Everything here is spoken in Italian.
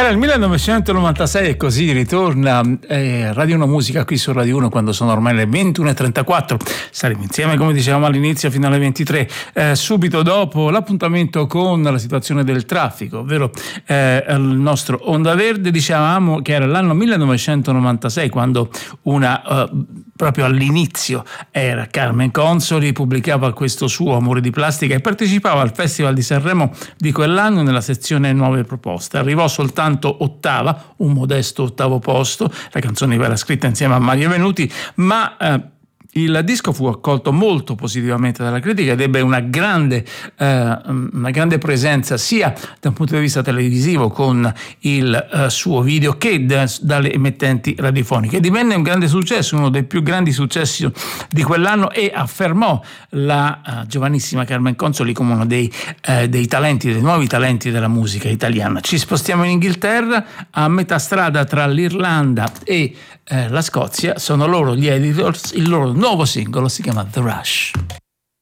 Era il 1996 e così ritorna Radio 1 Musica qui su Radio 1 quando sono ormai le 21:34. Saremo insieme, come dicevamo all'inizio, fino alle 23, subito dopo l'appuntamento con la situazione del traffico, ovvero il nostro Onda Verde. Dicevamo che era l'anno 1996 quando proprio all'inizio era Carmen Consoli, pubblicava questo suo Amore di plastica e partecipava al Festival di Sanremo di quell'anno nella sezione Nuove Proposte. Arrivò soltanto ottava, un modesto ottavo posto, la canzone era scritta insieme a Mario Venuti, ma il disco fu accolto molto positivamente dalla critica ed ebbe una grande presenza sia da un punto di vista televisivo con il suo video che dalle emittenti radiofoniche. Divenne un grande successo, uno dei più grandi successi di quell'anno, e affermò la giovanissima Carmen Consoli come uno dei talenti, dei nuovi talenti della musica italiana. Ci spostiamo in Inghilterra, a metà strada tra l'Irlanda e la Scozia. Sono loro gli Editors, il loro nuovo singolo si chiama The Rush.